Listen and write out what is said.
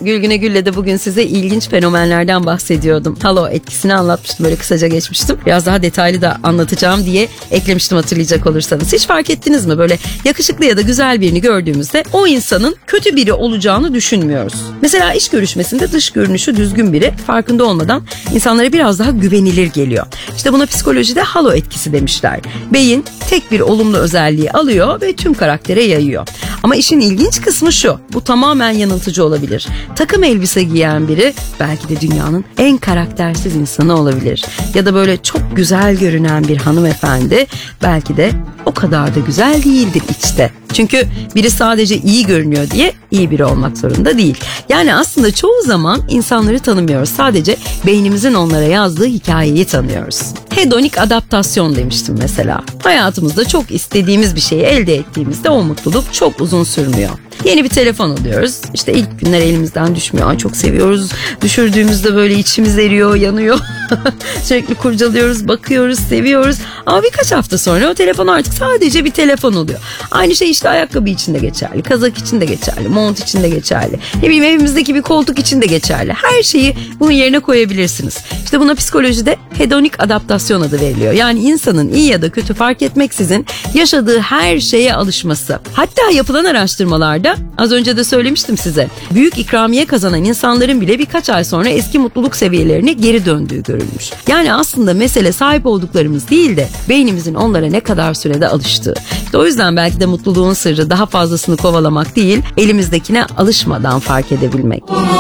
Gülgüne Gül'le de bugün size ilginç fenomenlerden bahsediyordum. Halo etkisini anlatmıştım, böyle kısaca geçmiştim. Biraz daha detaylı da anlatacağım diye eklemiştim, hatırlayacak olursanız. Hiç fark ettiniz mi, böyle yakışıklı ya da güzel birini gördüğümüzde o insanın kötü biri olacağını düşünmüyoruz. Mesela iş görüşmesinde dış görünüşü düzgün biri farkında olmadan insanlara biraz daha güvenilir geliyor. İşte buna psikolojide halo etkisi demişler. Beyin tek bir olumlu özelliği alıyor ve tüm karaktere yayıyor. Ama işin ilginç kısmı şu: bu tamamen yanıltıcı olabilir. Takım elbise giyen biri belki de dünyanın en karaktersiz insanı olabilir. Ya da böyle çok güzel görünen bir hanımefendi belki de o kadar da güzel değildir içte. Çünkü biri sadece iyi görünüyor diye iyi biri olmak zorunda değil. Yani aslında çoğu zaman insanları tanımıyoruz. Sadece beynimizin onlara yazdığı hikayeyi tanıyoruz. Hedonik adaptasyon demiştim mesela. Hayatımızda çok istediğimiz bir şeyi elde ettiğimizde o mutluluk çok uzun sürmüyor. Yeni bir telefon alıyoruz. İşte ilk günler elimizden düşmüyor. Ay çok seviyoruz. Düşürdüğümüzde böyle içimiz eriyor, yanıyor. Sürekli kurcalıyoruz, bakıyoruz, seviyoruz. Ama birkaç hafta sonra o telefon artık sadece bir telefon oluyor. Aynı şey işte ayakkabı için de geçerli, kazak için de geçerli, mont için de geçerli. Ne bileyim, evimizdeki bir koltuk için de geçerli. Her şeyi bunun yerine koyabilirsiniz. İşte buna psikolojide hedonik adaptasyon adı veriliyor. Yani insanın iyi ya da kötü fark etmeksizin yaşadığı her şeye alışması. Hatta yapılan araştırmalarda, az önce de söylemiştim size, büyük ikramiye kazanan insanların bile birkaç ay sonra eski mutluluk seviyelerine geri döndüğü görülmüş. Yani aslında mesele sahip olduklarımız değil de beynimizin onlara ne kadar sürede alıştığı. İşte o yüzden belki de mutluluğun sırrı daha fazlasını kovalamak değil, elimizdekine alışmadan fark edebilmek.